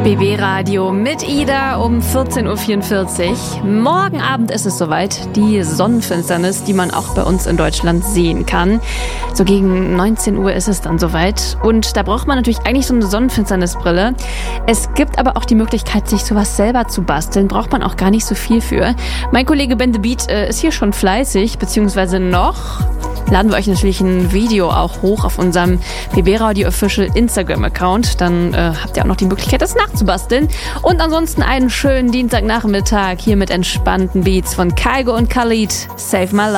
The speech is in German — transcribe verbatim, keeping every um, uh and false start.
B B Radio mit Ida um vierzehn Uhr vierundvierzig. Morgen Abend ist es soweit, die Sonnenfinsternis, die man auch bei uns in Deutschland sehen kann. So gegen neunzehn Uhr ist es dann soweit. Und da braucht man natürlich eigentlich so eine Sonnenfinsternisbrille. Es gibt aber auch die Möglichkeit, sich sowas selber zu basteln. Braucht man auch gar nicht so viel für. Mein Kollege Ben the Beat äh, ist hier schon fleißig, beziehungsweise noch. Laden wir euch natürlich ein Video auch hoch auf unserem B B Radio Official Instagram-Account. Dann äh, habt ihr auch noch die Möglichkeit, das nachzubasteln. Und ansonsten einen schönen Dienstagnachmittag hier mit entspannten Beats von Kygo und Khalid. Save My Life.